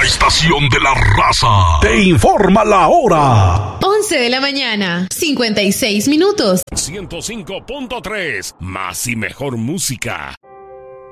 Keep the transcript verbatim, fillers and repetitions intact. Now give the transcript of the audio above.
La estación de la raza te informa la hora. once de la mañana, cincuenta y seis minutos. ciento cinco punto tres, más y mejor música.